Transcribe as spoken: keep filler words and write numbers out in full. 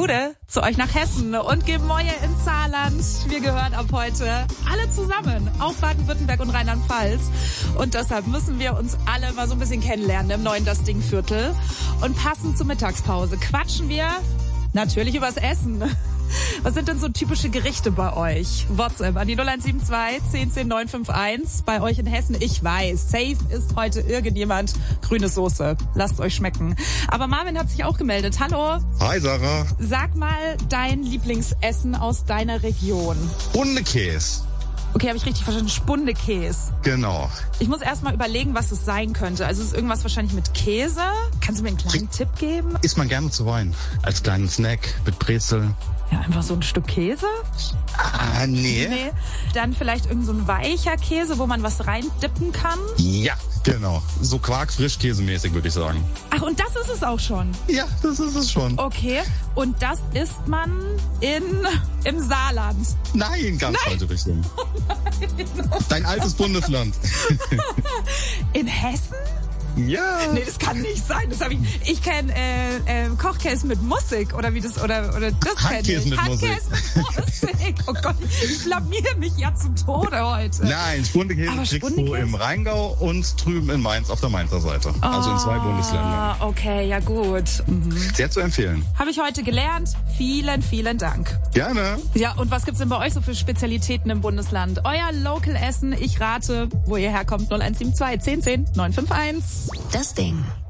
Gude zu euch nach Hessen und Gemäue ins Saarland. Wir gehören ab heute alle zusammen, auch Baden-Württemberg und Rheinland-Pfalz. Und deshalb müssen wir uns alle mal so ein bisschen kennenlernen im neuen Das Ding-Viertel. Und passend zur Mittagspause quatschen wir natürlich übers Essen. Was sind denn so typische Gerichte bei euch? WhatsApp an die null eins sieben zwei, zehn zehn, neun fünf eins. Bei euch in Hessen, ich weiß, safe ist heute irgendjemand grüne Soße. Lasst euch schmecken. Aber Marvin hat sich auch gemeldet. Hallo. Hi Sarah. Sag mal dein Lieblingsessen aus deiner Region. Hundekäse. Okay, habe ich richtig verstanden. Spundekäse. Genau. Ich muss erst mal überlegen, was es sein könnte. Also es ist irgendwas wahrscheinlich mit Käse. Kannst du mir einen kleinen Tipp geben? Isst man gerne zu Wein. Als kleinen Snack mit Brezel. Ja, einfach so ein Stück Käse? Ah, nee. Nee. Dann vielleicht irgend so ein weicher Käse, wo man was reindippen kann? Ja, genau. So Quark-Frischkäse-mäßig, würde ich sagen. Ach, und das ist es auch schon? Ja, das ist es schon. Okay. Und das isst man in im Saarland? Nein, ganz Nein. falsche Richtung. Oh nein. Dein altes Bundesland. In Hessen? Ja. Nee, das kann nicht sein. Das hab ich. Ich kenne äh, äh, Kochkäse mit Musik oder wie das oder oder das kenne Handkäse ich. mit Handkäse mit Musik. Oh Gott, ich blamier mich ja zum Tode heute. Nein, Spundekäse Aber kriegst Spundekäse? du im Rheingau und drüben in Mainz auf der Mainzer Seite. Also in zwei Bundesländern. Ah, okay, ja gut. Mhm. Sehr zu empfehlen. Habe ich heute gelernt. Vielen, vielen Dank. Gerne. Ja, und was gibt's denn bei euch so für Spezialitäten im Bundesland? Euer Local Essen. Ich rate, wo ihr herkommt. null eins sieben zwei, zehn zehn, neun fünf eins. Das Ding.